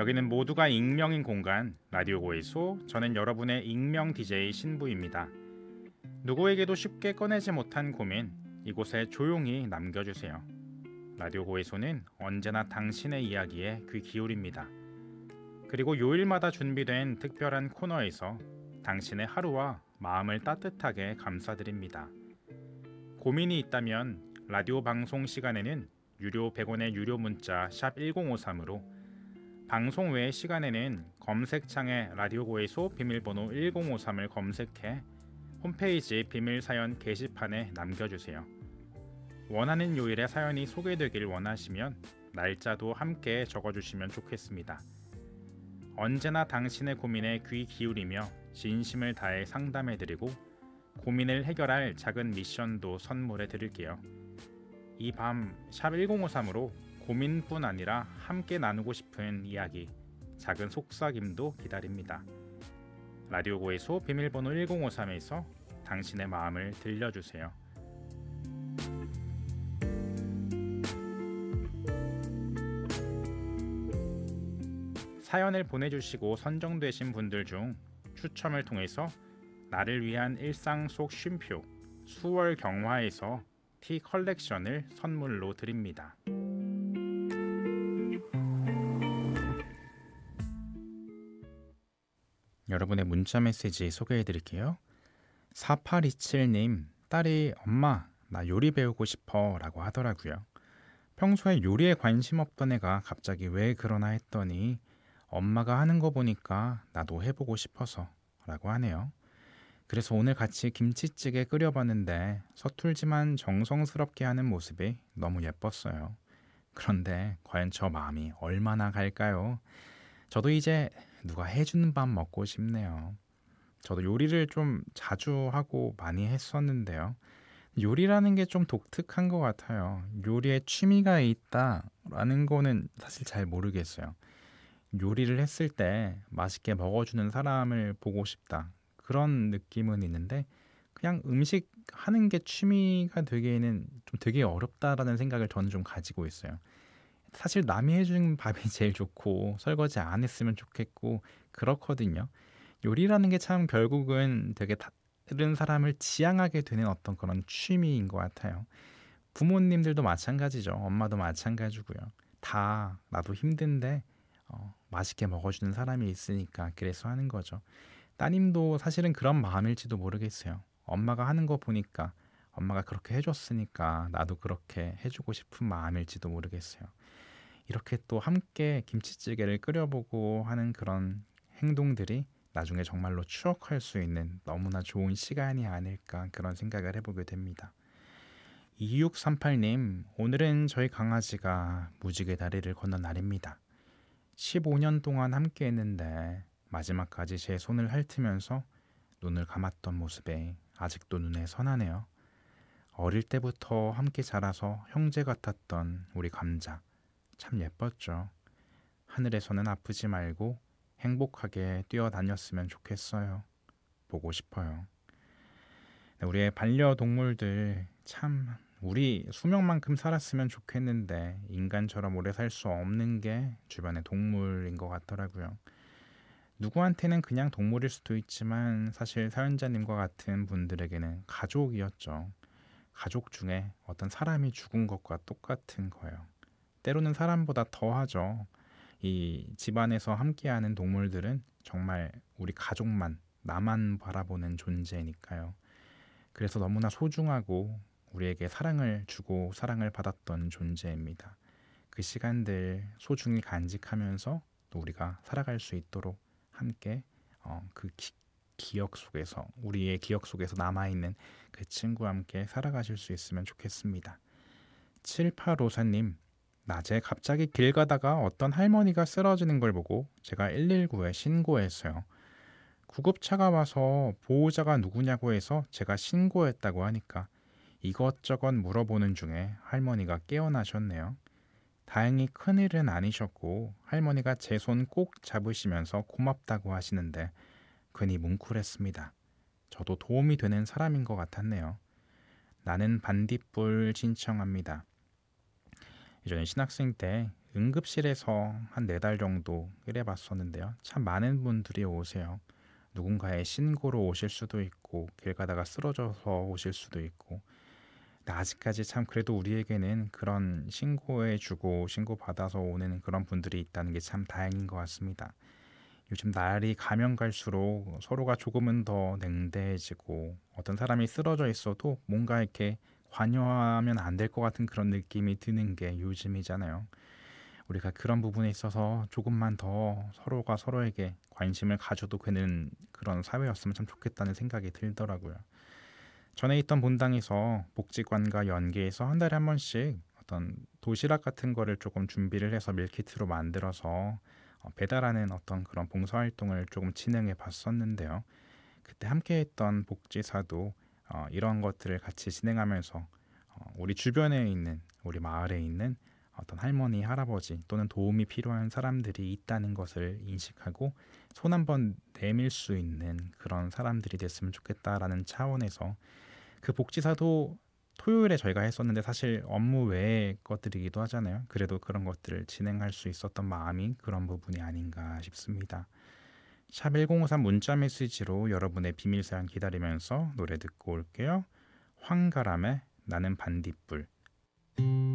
여기는 모두가 익명인 공간 라디오 고해소. 저는 여러분의 익명 DJ 신부입니다. 누구에게도 쉽게 꺼내지 못한 고민 이곳에 조용히 남겨주세요. 라디오 고해소는 언제나 당신의 이야기에 귀 기울입니다. 그리고 요일마다 준비된 특별한 코너에서 당신의 하루와 마음을 따뜻하게 감싸드립니다. 고민이 있다면 라디오 방송 시간에는 유료 100원의 유료 문자 샵 1053으로, 방송 외의 시간에는 검색창에 라디오 고해소 비밀번호 1053을 검색해 홈페이지 비밀사연 게시판에 남겨주세요. 원하는 요일에 사연이 소개되길 원하시면 날짜도 함께 적어주시면 좋겠습니다. 언제나 당신의 고민에 귀 기울이며 진심을 다해 상담해드리고 고민을 해결할 작은 미션도 선물해 드릴게요. 이 밤 샵 1053으로 고민뿐 아니라 함께 나누고 싶은 이야기, 작은 속삭임도 기다립니다. 라디오 고해소 비밀번호 1053에서 당신의 마음을 들려주세요. 사연을 보내주시고 선정되신 분들 중 추첨을 통해서 나를 위한 일상 속 쉼표 수월 경화에서 티 컬렉션을 선물로 드립니다. 여러분의 문자 메시지 소개해 드릴게요. 4827님, 딸이 엄마 나 요리 배우고 싶어 라고 하더라고요. 평소에 요리에 관심 없던 애가 갑자기 왜 그러나 했더니 엄마가 하는 거 보니까 나도 해보고 싶어서 라고 하네요. 그래서 오늘 같이 김치찌개 끓여봤는데 서툴지만 정성스럽게 하는 모습이 너무 예뻤어요. 그런데 과연 저 마음이 얼마나 갈까요? 저도 이제 누가 해주는 밥 먹고 싶네요. 저도 요리를 좀 자주 하고 많이 했었는데요. 요리라는 게 좀 독특한 것 같아요. 요리에 취미가 있다라는 거는 사실 잘 모르겠어요. 요리를 했을 때 맛있게 먹어주는 사람을 보고 싶다, 그런 느낌은 있는데 그냥 음식 하는 게 취미가 되기에는 좀 되게 어렵다라는 생각을 저는 좀 가지고 있어요. 사실 남이 해주는 밥이 제일 좋고 설거지 안 했으면 좋겠고 그렇거든요. 요리라는 게 참 결국은 되게 다른 사람을 지향하게 되는 어떤 그런 취미인 것 같아요. 부모님들도 마찬가지죠. 엄마도 마찬가지고요. 다 나도 힘든데 맛있게 먹어주는 사람이 있으니까 그래서 하는 거죠. 따님도 사실은 그런 마음일지도 모르겠어요. 엄마가 하는 거 보니까 엄마가 그렇게 해줬으니까 나도 그렇게 해주고 싶은 마음일지도 모르겠어요. 이렇게 또 함께 김치찌개를 끓여보고 하는 그런 행동들이 나중에 정말로 추억할 수 있는 너무나 좋은 시간이 아닐까, 그런 생각을 해보게 됩니다. 2638님, 오늘은 저희 강아지가 무지개 다리를 건넌 날입니다. 15년 동안 함께 했는데 마지막까지 제 손을 핥으면서 눈을 감았던 모습에 아직도 눈에 선하네요. 어릴 때부터 함께 자라서 형제 같았던 우리 감자, 참 예뻤죠. 하늘에서는 아프지 말고 행복하게 뛰어다녔으면 좋겠어요. 보고 싶어요. 네, 우리의 반려동물들 참 우리 수명만큼 살았으면 좋겠는데 인간처럼 오래 살 수 없는 게 주변의 동물인 것 같더라고요. 누구한테는 그냥 동물일 수도 있지만 사실 사연자님과 같은 분들에게는 가족이었죠. 가족 중에 어떤 사람이 죽은 것과 똑같은 거예요. 때로는 사람보다 더하죠. 이 집안에서 함께하는 동물들은 정말 우리 가족만, 나만 바라보는 존재니까요. 그래서 너무나 소중하고 우리에게 사랑을 주고 사랑을 받았던 존재입니다. 그 시간들 소중히 간직하면서 또 우리가 살아갈 수 있도록 함께 그 기억 속에서, 우리의 기억 속에서 남아있는 그 친구와 함께 살아가실 수 있으면 좋겠습니다. 7854님, 낮에 갑자기 길 가다가 어떤 할머니가 쓰러지는 걸 보고 제가 119에 신고했어요. 구급차가 와서 보호자가 누구냐고 해서 제가 신고했다고 하니까 이것저것 물어보는 중에 할머니가 깨어나셨네요. 다행히 큰일은 아니셨고 할머니가 제 손 꼭 잡으시면서 고맙다고 하시는데 괜히 뭉클했습니다. 저도 도움이 되는 사람인 것 같았네요. 나는 반딧불 신청합니다. 예전에 신학생 때 응급실에서 한 4달 정도 일해봤었는데요. 참 많은 분들이 오세요. 누군가의 신고로 오실 수도 있고 길 가다가 쓰러져서 오실 수도 있고, 근데 아직까지 참 그래도 우리에게는 그런 신고해주고 신고받아서 오는 그런 분들이 있다는 게 참 다행인 것 같습니다. 요즘 날이 가면 갈수록 서로가 조금은 더 냉대해지고, 어떤 사람이 쓰러져 있어도 뭔가 이렇게 관여하면 안 될 것 같은 그런 느낌이 드는 게 요즘이잖아요. 우리가 그런 부분에 있어서 조금만 더 서로가 서로에게 관심을 가져도 되는 그런 사회였으면 참 좋겠다는 생각이 들더라고요. 전에 있던 본당에서 복지관과 연계해서 한 달에 한 번씩 어떤 도시락 같은 거를 조금 준비를 해서 밀키트로 만들어서 배달하는 어떤 그런 봉사활동을 조금 진행해 봤었는데요. 그때 함께했던 복지사도 이런 것들을 같이 진행하면서 우리 주변에 있는, 우리 마을에 있는 어떤 할머니, 할아버지 또는 도움이 필요한 사람들이 있다는 것을 인식하고 손 한번 내밀 수 있는 그런 사람들이 됐으면 좋겠다라는 차원에서, 그 복지사도 토요일에 저희가 했었는데 사실 업무 외의 것들이기도 하잖아요. 그래도 그런 것들을 진행할 수 있었던 마음이 그런 부분이 아닌가 싶습니다. 샵 1053 문자 메시지로 여러분의 비밀 사연 기다리면서 노래 듣고 올게요. 황가람의 나는 반딧불.